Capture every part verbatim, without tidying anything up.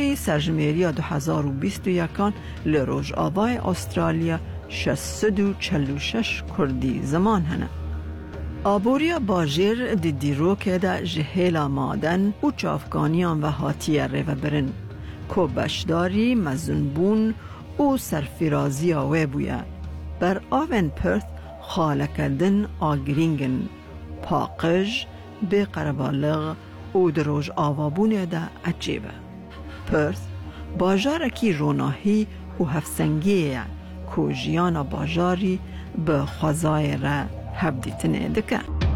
لگوری سرجمیری دو هزار و بیست و یک لروج آوای استرالیا شصت و چهل و شش کردی زمان هنه. آبوریا باجر دی دیروکه دا جهیلا مادن و چافگانیان و حاتیه ریو برن که بشداری مزنبون و سرفرازی آوه بویا. بر آون پرث خالکدن آگرینگن پاقج به قربالغ و دروج آوابونه دا عجیبه. پرث باجارکی روناهی و هفسنگیه که جیانا باجاری به خوزای را هبدیتنه دکه.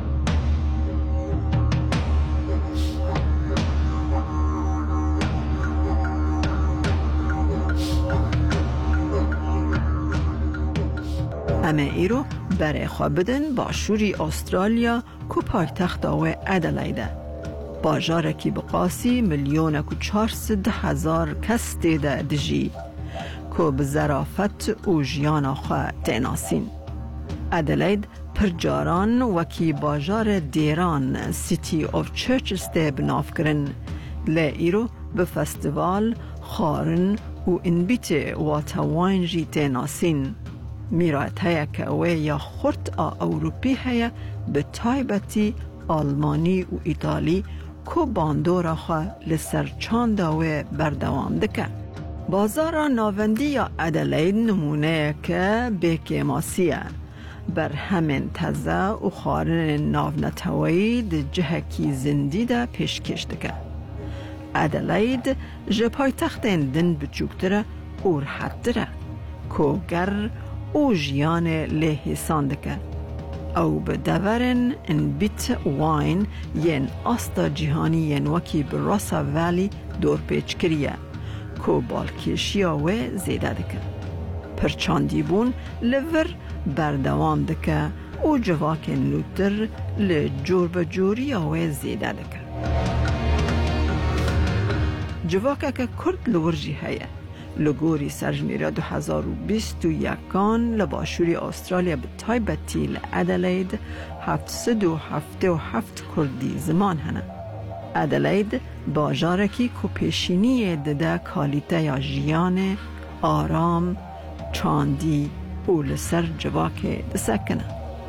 همه ایرو برای خواه بدن با شوری استرالیا که پایتخت آوه ادلایده. باجارکی بقاسی میلیون و چهارصد هزار کس دیده دجی که به ظرافت و جیان خواه تیناسین. ادلاید پر جاران وکی باجار دیران سیتی آف چرچز ده بناف کرن لی ایرو به فستیوال خارن و انبیت واتاواین جی تیناسین. میرایت هیا که اوه یا خورت آ اوروپی هیا به تایبتی آلمانی و ایتالی که باندورا خواه لسر چاند اوه بردوام دکه. بازار ناوندی یا ادلاید نمونه که بیکی ماسیه بر همین تزه و خارن ناونتوایی ده جهکی زندی ده پیشکش دکه. ادلاید جپای تخت اندن بچوکتره و رحتره که گر او جیان لحسان دکه. او به دورن ان بیت واین ین آستا جهانی ین وکی براسا ولی دور پیچ کریه که بالکشی آوه زیده دکه. پرچاندی بون لور بردوام دکه و جواک نوتر لجور بجوری آوه زیده دکه. جواکه که کرد لورجی هیه لگوری سرجمیری دو هزار و بیست و یکان لباشوری استرالیا به تایبتی لادلاید هفتصد و هفتاد و هفت کردی زمان هنه. ادلاید باجارکی که پیشینی دده کالیته یا جیان آرام چاندی و لسر جواک دسکنه.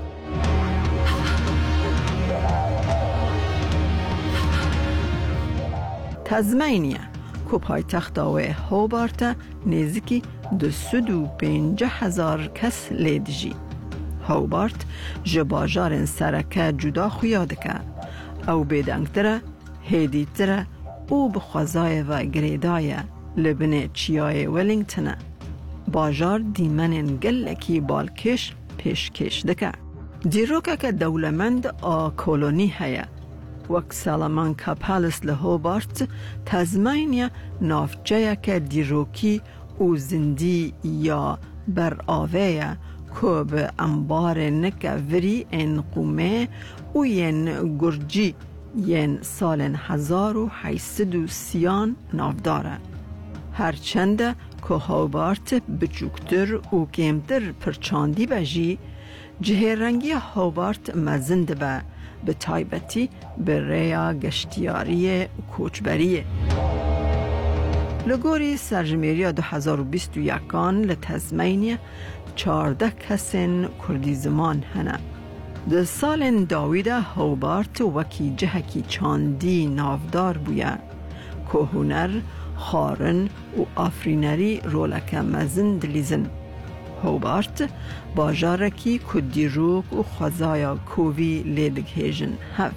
تزمینیه که پایتخت آوه هوبارت نزدیکی دویست و پنجاه هزار کس لیدجی. هوبارت جباجار سرکه جدا خویاده که او بیدنگتره، هیدیتره او بخوازای و گریدای لبنه چیای ولینگتنه. باجار دیمن گلکی بالکش پیشکش دکه. دیروکه که دولمند آ کولونی هیا وک سالامانکا پالیس لهوبارت تزمینیا نافچه که دیروکی او زندی یا بر آوه که به انبار نکوری این قومه و ین گرجی ین سال هزار و هیصد و سیان نافداره. هرچند که هوبارت بچوکتر و کمتر پرچاندی بجی جهه رنگی هوبارت مزند به به تایبتی به ریا گشتیاری و کوچبریه. لگوری سرجمیری دو هزار و بیست و یکان لتزمینی چارده کسین کردی زمان هنه. ده سال داوید هوبارت وکی جهکی چاندی نافدار بویا که هنر، خارن و آفرینری رولک مزن دلیزن. هوبارت باجارکی که دیروک و خوزایا کووی لیدگهیجن هف.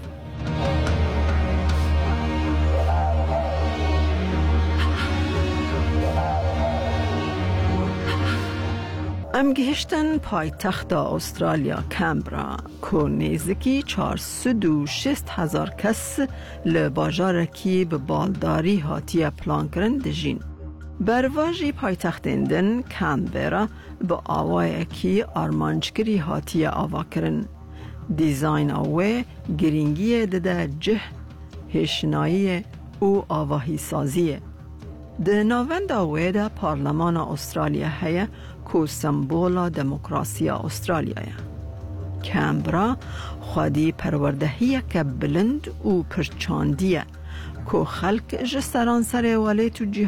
ام گهشتن پای تخت استرالیا کمبرا که نیزکی چهارصد و شصت هزار کس لباجارکی به بالداری هاتیه پلان کرن دجین. برواجی پای تخت اندن کمبرا به آوای اکی آرمانچکری هاتیه آوا کرن. دیزاین آوه گرینگی دده جه هشنایی او آواهی سازیه. ده ناوند آوه ده پارلمان استرالیا هیا که سمبولا دموکراسی استرالیایه. کمبرا خودی پروردهیه که بلند و پرچاندیه که خلق جسران سر والیت و